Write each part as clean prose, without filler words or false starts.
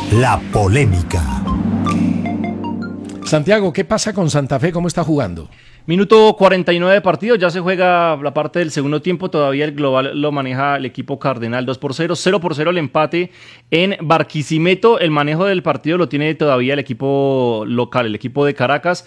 La polémica. Santiago, ¿qué pasa con Santa Fe? ¿Cómo está jugando? Minuto 49 de partido, ya se juega la parte del segundo tiempo, todavía el global lo maneja el equipo Cardenal 2-0, 0-0 el empate en Barquisimeto, el manejo del partido lo tiene todavía el equipo local, el equipo de Caracas,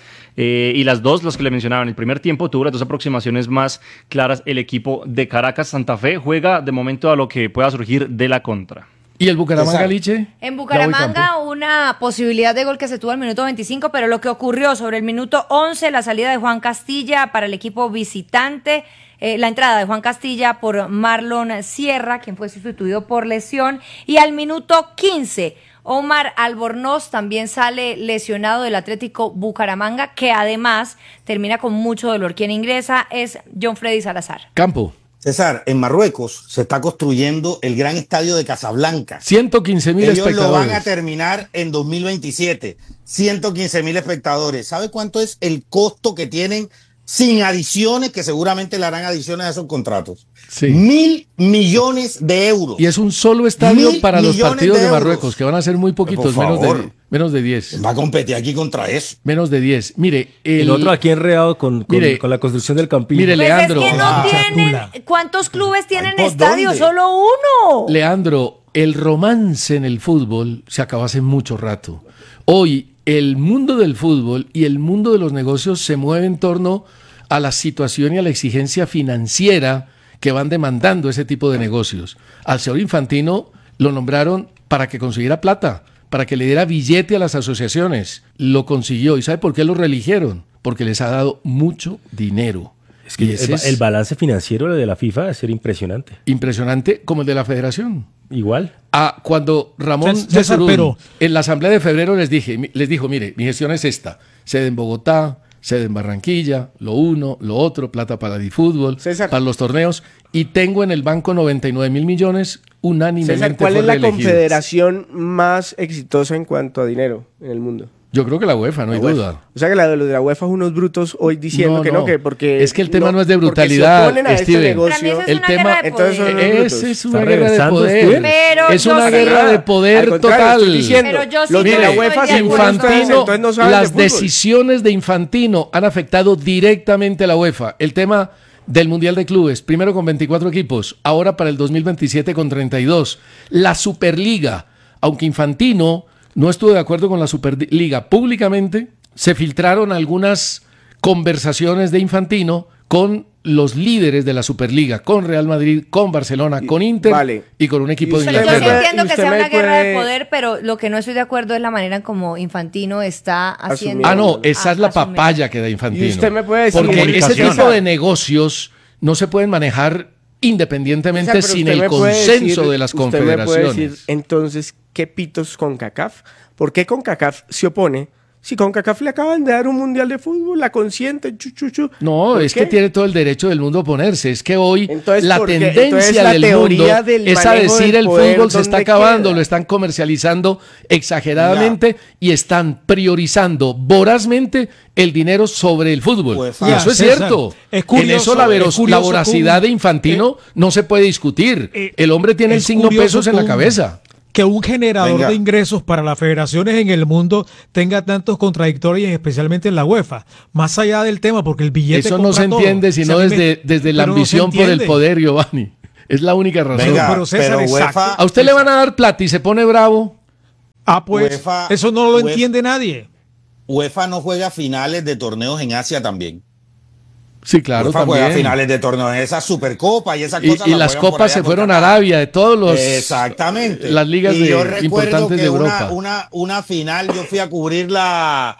y los que le mencionaban, el primer tiempo tuvo las dos aproximaciones más claras el equipo de Caracas. Santa Fe juega de momento a lo que pueda surgir de la contra. ¿Y el Bucaramanga, Liche? En Bucaramanga una posibilidad de gol que se tuvo al minuto 25, pero lo que ocurrió sobre el minuto 11, la salida de Juan Castilla para el equipo visitante, la entrada de Juan Castilla por Marlon Sierra, quien fue sustituido por lesión, y al minuto 15, Omar Albornoz también sale lesionado del Atlético Bucaramanga, que además termina con mucho dolor. Quien ingresa es John Freddy Salazar. Campo. César, en Marruecos se está construyendo el gran estadio de Casablanca. 115,000 espectadores. Ellos lo van a terminar en 2027. 115,000 espectadores. ¿Sabe cuánto es el costo que tienen sin adiciones, que seguramente le harán adiciones a esos contratos? Sí. 1.000 millones de euros. Y es un solo estadio para los partidos de Marruecos, euros, que van a ser muy poquitos, menos de 10. Va a competir aquí contra eso. Menos de 10. Mire, el otro aquí enredado con la construcción del Campín. Mire, pues Leandro. Es que no tienen, ¿cuántos clubes tienen estadio? ¿Dónde? Solo uno. Leandro, el romance en el fútbol se acabó hace mucho rato. Hoy, el mundo del fútbol y el mundo de los negocios se mueve en torno a la situación y a la exigencia financiera que van demandando ese tipo de negocios. Al señor Infantino lo nombraron para que consiguiera plata, para que le diera billete a las asociaciones. Lo consiguió. ¿Y sabe por qué lo reeligieron? Porque les ha dado mucho dinero. Es que el balance financiero de la FIFA debe ser impresionante. Impresionante como el de la Federación. Igual. Cuando Ramón Yesurún, en la asamblea de febrero les dijo, mire, mi gestión es esta, sede en Bogotá, sede en Barranquilla, lo uno, lo otro, plata para el fútbol, para los torneos, y tengo en el banco 99,000 millones unánimemente. César, ¿cuál es la confederación más exitosa en cuanto a dinero en el mundo? Yo creo que la UEFA, no hay duda. O sea que lo de la UEFA es unos brutos hoy diciendo que porque... Es que el tema no es de brutalidad, porque se oponen a Steven. este negocio. El tema, entonces son unos brutos. Ese es una guerra de poder. Pero es una guerra de poder total. Pero yo sí de la UEFA Infantino, las decisiones de Infantino han afectado directamente a la UEFA. El tema del Mundial de Clubes, primero con 24 equipos, ahora para el 2027 con 32. La Superliga, aunque Infantino no estuvo de acuerdo con la Superliga públicamente, se filtraron algunas conversaciones de Infantino con los líderes de la Superliga, con Real Madrid, con Barcelona, con Inter y con un equipo de Inglaterra. Yo sí entiendo que sea una guerra de poder, pero lo que no estoy de acuerdo es la manera en como Infantino está haciendo. No, esa es la papaya que da Infantino. Y usted me puede decir, porque ese tipo de negocios no se pueden manejar independientemente sin el consenso de las confederaciones. Usted me puede decir, entonces, ¿qué pitos CONCACAF? ¿Por qué CONCACAF se opone? Si CONCACAF le acaban de dar un mundial de fútbol, la consiente, No, es que tiene todo el derecho del mundo a oponerse. Es que hoy la tendencia del mundo es a decir el fútbol se está acabando, lo están comercializando exageradamente y están priorizando vorazmente el dinero sobre el fútbol. Y eso es cierto. Es curioso, en eso la voracidad de Infantino no se puede discutir. El hombre tiene el signo pesos en la cabeza. Que un generador de ingresos para las federaciones en el mundo tenga tantos contradictorios, especialmente en la UEFA. Más allá del tema, porque el billete eso no se entiende, sino desde la ambición por el poder, Giovanni. Es la única razón. Pero César, UEFA, a usted le van a dar plata y se pone bravo. Pues UEFA, eso no lo entiende nadie. UEFA no juega finales de torneos en Asia también. Sí, claro, UEFA también. juega finales de torneos, esa Supercopa y esas cosas. Y las copas se fueron a Arabia, de todos los. Exactamente. Las ligas importantes de Europa. Una final, yo fui a cubrirla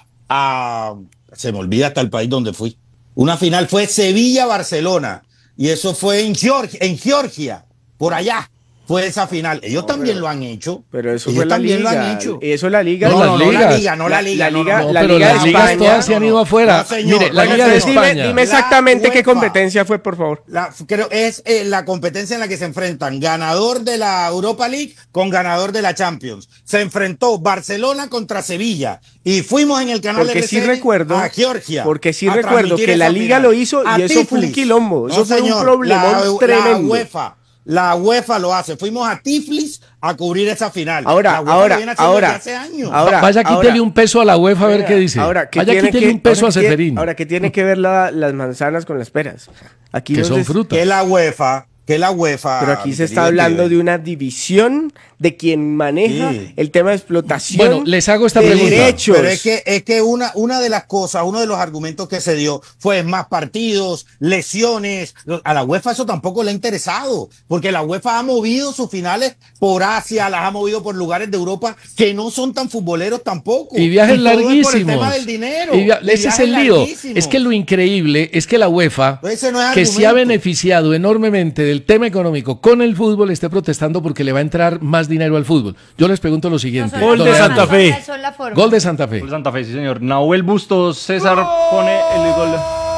se me olvida hasta el país donde fui. Una final fue Sevilla-Barcelona. Y eso fue en Georgia, por allá. Fue esa final. Ellos también lo han hecho. Pero eso fue la liga. Lo han hecho. Eso es la liga. No, la liga. Pero las ligas todas se han ido afuera. Mire, la liga de España. Dime exactamente qué competencia fue, por favor. Creo es la competencia en la que se enfrentan ganador de la Europa League con ganador de la Champions. Se enfrentó Barcelona contra Sevilla y fuimos en el canal de a Georgia. Porque sí recuerdo que la liga lo hizo y eso fue un quilombo. Eso fue un problemón tremendo. La UEFA lo hace. Fuimos a Tiflis a cubrir esa final. Ahora, hace años. Vaya, quítele un peso a la UEFA a ver qué dice. Vaya, quítele un peso a Ceferín. Ahora, ¿qué tiene que ver las manzanas con las peras? Aquí que son frutas. Que la UEFA. Pero aquí se está hablando de una división de quien maneja el tema de explotación. Bueno, les hago esta pregunta. Derechos. Pero es que una de las cosas, uno de los argumentos que se dio fue más partidos, lesiones. A la UEFA eso tampoco le ha interesado, porque la UEFA ha movido sus finales por Asia, las ha movido por lugares de Europa que no son tan futboleros tampoco. Y viajes larguísimos. Es por el tema del dinero. Ese es el lío. Es que lo increíble es que la UEFA, que se ha beneficiado enormemente del tema económico con el fútbol, esté protestando porque le va a entrar más dinero al fútbol. Yo les pregunto lo siguiente. Gol de Santa Fe. Gol de Santa Fe. Gol de Santa Fe, sí señor. Nahuel Bustos, César pone el gol.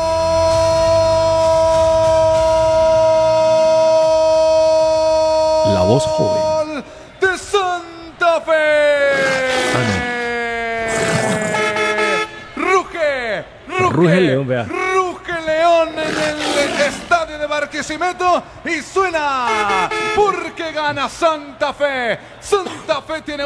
La voz joven. De Santa Fe. Ruge León, vea. Ruge León en el estadio de Barquisimeto y suena porque gana Santa Fe. Santa Fe tiene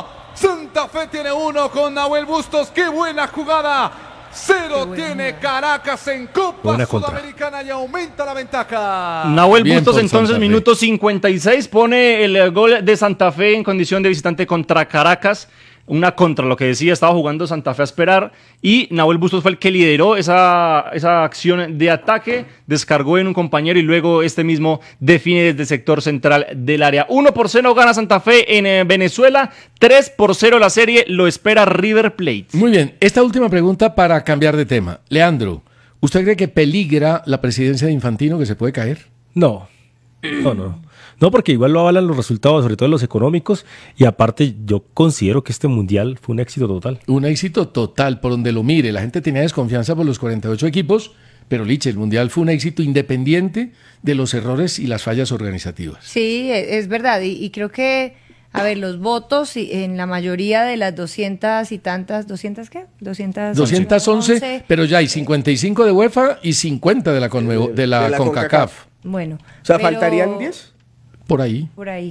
uno con Nahuel Bustos. ¡Qué buena jugada! Cero tiene Caracas en Copa Sudamericana y aumenta la ventaja. Nahuel Bustos entonces, minuto 56, pone el gol de Santa Fe en condición de visitante contra Caracas. Una contra lo que decía, estaba jugando Santa Fe a esperar y Nahuel Bustos fue el que lideró esa acción de ataque, descargó en un compañero y luego este mismo define desde el sector central del área. 1-0 gana Santa Fe en Venezuela, 3-0 la serie, lo espera River Plate. Muy bien, esta última pregunta para cambiar de tema. Leandro, ¿usted cree que peligra la presidencia de Infantino, que se puede caer? No. No, porque igual lo avalan los resultados, sobre todo los económicos, y aparte yo considero que este mundial fue un éxito total. Un éxito total, por donde lo mire. La gente tenía desconfianza por los 48 equipos, pero Liche, el mundial fue un éxito independiente de los errores y las fallas organizativas. Sí, es verdad, y creo que, a ver, los votos en la mayoría de las 200 y tantas, ¿200 qué? 211, pero ya hay 55 de UEFA y 50 de la CONCACAF. Bueno. O sea, ¿faltarían 10? Por ahí.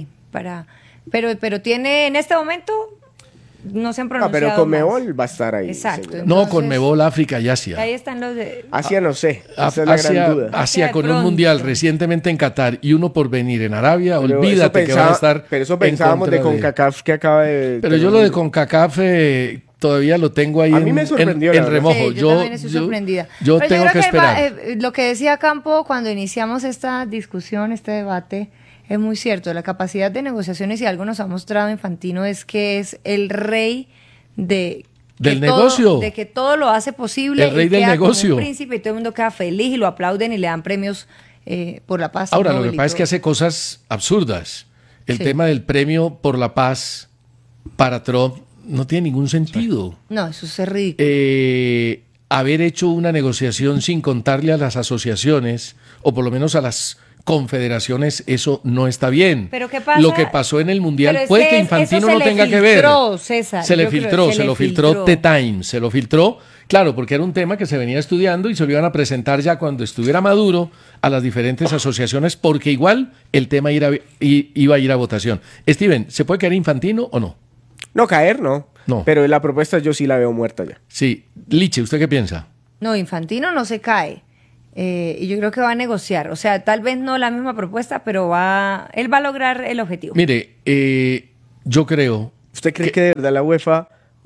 Pero tiene, en este momento, no se han pronunciado. Pero Conmebol va a estar ahí. Exacto. Entonces, no, Conmebol, África y Asia. Ahí están los de... Asia no sé, esa es la gran duda. Asia con un mundial recientemente en Qatar y uno por venir en Arabia, pero olvídate que van a estar. Pero eso pensábamos de CONCACAF que acaba de... Pero yo lo de CONCACAF todavía lo tengo ahí en remojo. Sí, yo también estoy sorprendida. Yo tengo que esperar. Lo que decía Campo cuando iniciamos esta discusión, este debate, es muy cierto. La capacidad de negociaciones, y algo nos ha mostrado Infantino, es que es el rey del negocio. De que todo lo hace posible. El rey del negocio. Como un príncipe y todo el mundo queda feliz y lo aplauden y le dan premios por la paz. Ahora, lo que pasa es que hace cosas absurdas. El tema del premio por la paz para Trump no tiene ningún sentido. No, eso es ridículo. Haber hecho una negociación sin contarle a las asociaciones, o por lo menos a las confederaciones, eso no está bien. ¿Pero qué pasa? Lo que pasó en el Mundial puede que Infantino no tenga que ver. César, se lo filtró The Times, se lo filtró, claro, porque era un tema que se venía estudiando y se lo iban a presentar ya cuando estuviera maduro a las diferentes asociaciones, porque igual el tema iba a ir a votación. Steven, ¿se puede caer Infantino o no? No, caer no. Pero la propuesta yo sí la veo muerta ya. Sí. Liche, ¿usted qué piensa? No, Infantino no se cae. Y yo creo que va a negociar. O sea, tal vez no la misma propuesta, pero él va a lograr el objetivo. Mire, yo creo... ¿Usted cree que de verdad la UEFA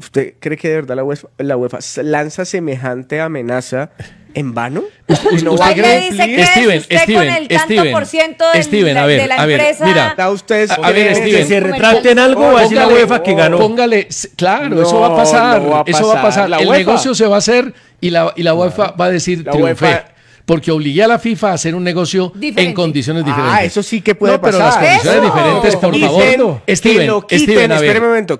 lanza semejante amenaza en vano? ¿Usted cree? Steven, a ver, mira, que se retracte en algo, va a decir la UEFA que ganó. Póngale, claro, eso va a pasar. El negocio se va a hacer y la UEFA va a decir triunfé. Porque obligué a la FIFA a hacer un negocio en condiciones diferentes. Eso sí que puede pasar. Pero las condiciones diferentes, por favor. Steven, a ver. Espérame un momento.